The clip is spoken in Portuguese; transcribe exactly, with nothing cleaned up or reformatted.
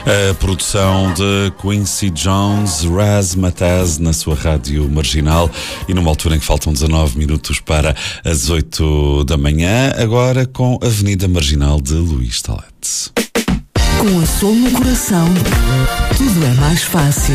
A produção de Quincy Jones, Razzmatazz, na sua rádio marginal, e numa altura em que faltam dezanove minutos para as oito da manhã, agora com Avenida Marginal de Luís Talete. Com a Sol no coração, tudo é mais fácil.